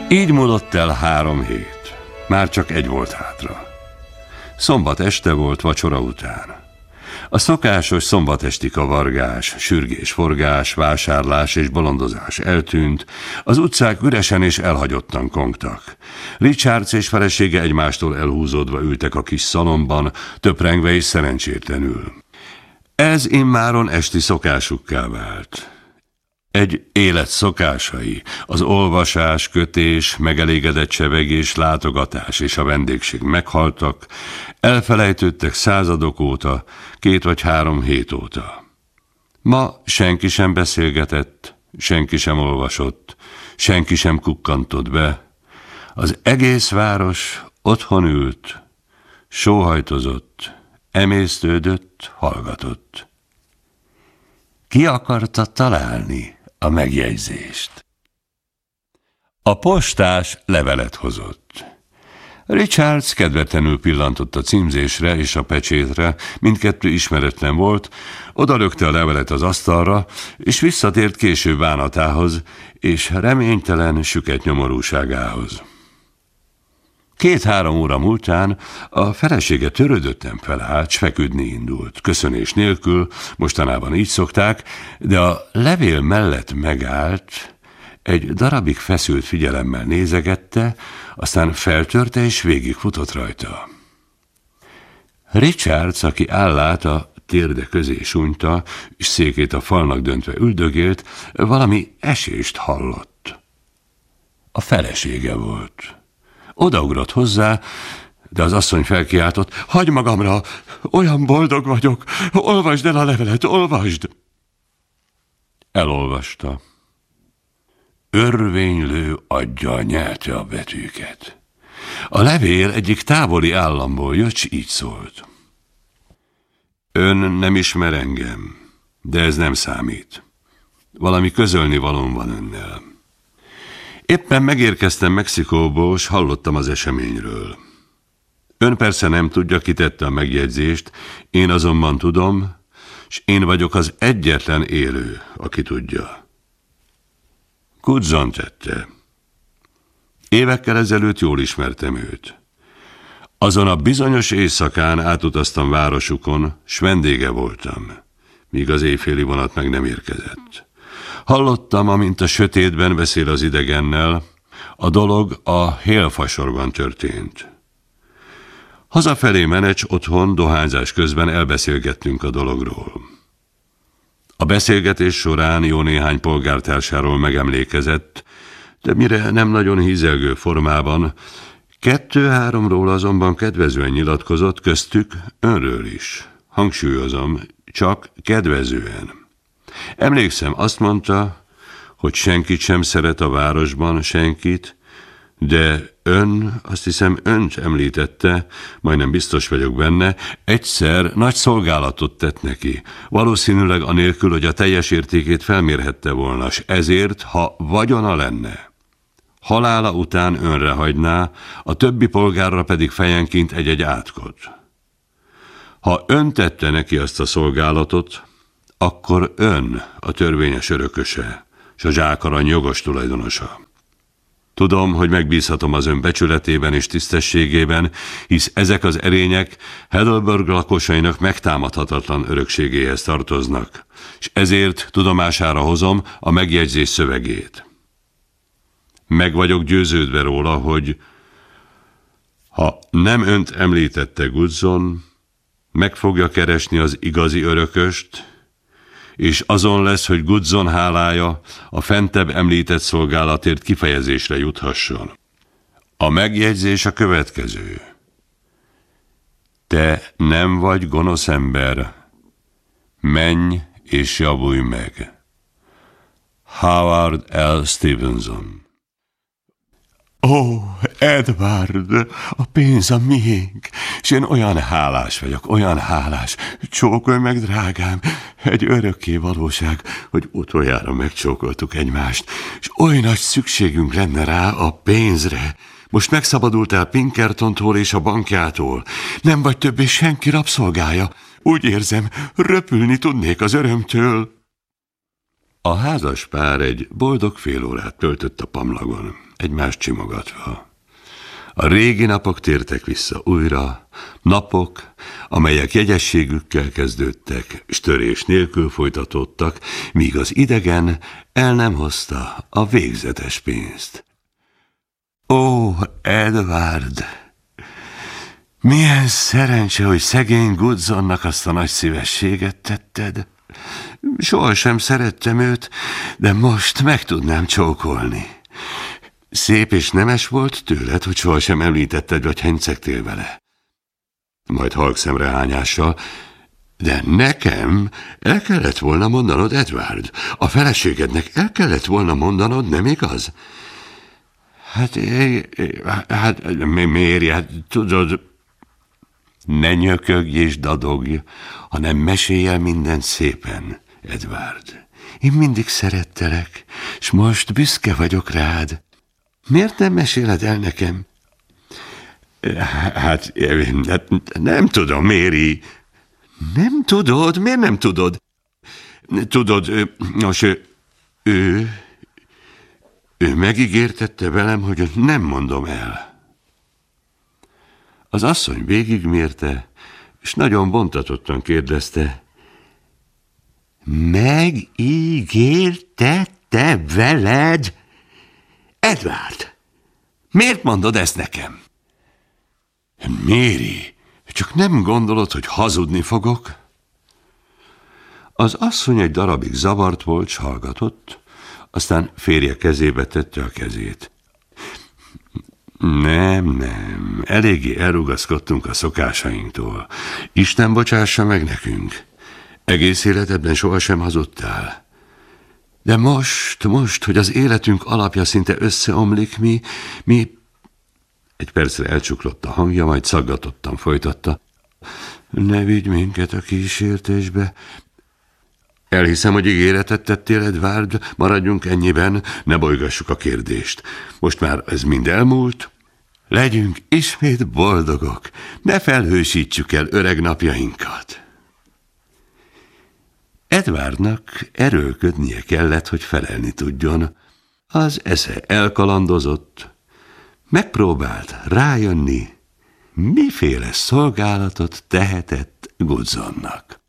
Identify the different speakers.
Speaker 1: Így múlott el 3 hét. Már csak egy volt hátra. Szombat este volt vacsora után. A szokásos szombatesti kavargás, sürgés-forgás, vásárlás és bolondozás eltűnt, az utcák üresen és elhagyottan kongtak. Richards és felesége egymástól elhúzódva ültek a kis szalomban, töprengve és szerencsétlenül. Ez immáron esti szokásukká vált. Egy élet szokásai, az olvasás, kötés, megelégedett csevegés, látogatás és a vendégség meghaltak, elfelejtődtek századok óta, 2 vagy 3 hét óta. Ma senki sem beszélgetett, senki sem olvasott, senki sem kukkantott be. Az egész város otthon ült, sóhajtozott, emésztődött, hallgatott. Ki akarta találni a megjegyzést? A postás levelet hozott. Richards kedvetlenül pillantott a címzésre és a pecsétre, mindkettő ismeretlen volt, odalökte a levelet az asztalra, és visszatért később bánatához és reménytelen, süket nyomorúságához. 2-3 óra múltán a felesége törődötten felállt, s feküdni indult. Köszönés nélkül, mostanában így szokták, de a levél mellett megállt, egy darabig feszült figyelemmel nézegette, aztán feltörte és végigfutott rajta. Richards, aki állát a térde közé súnyta, és székét a falnak döntve üldögélt, valami esést hallott. A felesége volt. Odaugrott hozzá, de az asszony felkiáltott, hagyj magamra, olyan boldog vagyok, olvasd el a levelet, olvasd! Elolvasta. Örvénylő aggyal nyelte a betűket. A levél egyik távoli államból jött, s így szólt. Ön nem ismer engem, de ez nem számít. Valami közölni valóm van önnel. Éppen megérkeztem Mexikóból, s hallottam az eseményről. Ön persze nem tudja, ki tette a megjegyzést, én azonban tudom, s én vagyok az egyetlen élő, aki tudja. Goodson tette. Évekkel ezelőtt jól ismertem őt. Azon a bizonyos éjszakán átutaztam városukon, s vendége voltam, míg az éjféli vonat meg nem érkezett. Hallottam, amint a sötétben beszél az idegennel, a dolog a Hale-fasorban történt. Hazafelé menecs otthon dohányzás közben elbeszélgettünk a dologról. A beszélgetés során jó néhány polgártársáról megemlékezett, de mire nem nagyon hízelgő formában, 2-3-ról azonban kedvezően nyilatkozott, köztük önről is. Hangsúlyozom, csak kedvezően. Emlékszem, azt mondta, hogy senkit sem szeret a városban, senkit, de ön, azt hiszem önt említette, majdnem biztos vagyok benne, egyszer nagy szolgálatot tett neki, valószínűleg anélkül, hogy a teljes értékét felmérhette volna, s ezért, ha vagyona lenne, halála után önre hagyná, a többi polgárra pedig fejenként egy-egy átkot. Ha ön tette neki azt a szolgálatot, akkor ön a törvényes örököse, s a zsákarany jogos tulajdonosa. Tudom, hogy megbízhatom az ön becsületében és tisztességében, hisz ezek az erények Heidelberg lakosainak megtámadhatatlan örökségéhez tartoznak, és ezért tudomására hozom a megjegyzés szövegét. Meg vagyok győződve róla, hogy ha nem önt említette Goodson, meg fogja keresni az igazi örököst, és azon lesz, hogy Goodson hálája a fentebb említett szolgálatért kifejezésre juthasson. A megjegyzés a következő. Te nem vagy gonosz ember, menj és javulj meg. Howard L. Stevenson. Ó, Edward, a pénz a miénk, és én olyan hálás vagyok, olyan hálás. Csókolj meg, drágám, egy örökké valóság, hogy utoljára megcsókoltuk egymást, és oly nagy szükségünk lenne rá a pénzre. Most megszabadultál Pinkertontól és a bankjától. Nem vagy többé senki rabszolgája. Úgy érzem, röpülni tudnék az örömtől. A házas pár egy boldog fél órát töltött a pamlagon. egymást csimogatva. A régi napok tértek vissza újra, napok, amelyek jegyességükkel kezdődtek, s törés nélkül folytatódtak, míg az idegen el nem hozta a végzetes pénzt. Ó, Edward! Milyen szerencse, hogy szegény Goodsonnak azt a nagy szívességet tetted. Sohasem szerettem őt, de most meg tudnám csókolni. Szép és nemes volt tőled, hogy sohasem említetted, vagy hencegtél vele. Majd halk szemrehányással, de nekem el kellett volna mondanod, Edward. A feleségednek el kellett volna mondanod, nem igaz? Hát Mary, hát tudod, ne nyökögj és dadogj, hanem mesélj el mindent szépen, Edward. Én mindig szerettelek, s most büszke vagyok rád. Miért nem meséled el nekem? Hát nem tudom, Mary. Nem tudod? Miért nem tudod? Tudod, nos, ő megígértette velem, hogy nem mondom el. Az asszony végigmérte, és nagyon bontatottan kérdezte. Megígértette veled? Edward, miért mondod ezt nekem? Mary, csak nem gondolod, hogy hazudni fogok? Az asszony egy darabig zavart volt, s hallgatott, aztán férje kezébe tette a kezét. Nem, eléggé elrugaszkodtunk a szokásainktól. Isten bocsássa meg nekünk. Egész életedben sohasem hazudtál. De most, hogy az életünk alapja szinte összeomlik, mi... Egy percre elcsuklott a hangja, majd szaggatottan folytatta. Ne vigy minket a kísértésbe. Elhiszem, hogy ígéretet tettél, Edward, maradjunk ennyiben, ne bolygassuk a kérdést. Most már ez mind elmúlt. Legyünk ismét boldogok, ne felhősítsük el öreg napjainkat. Edwardnak erőlködnie kellett, hogy felelni tudjon. Az esze elkalandozott, megpróbált rájönni, miféle szolgálatot tehetett Goodsonnak.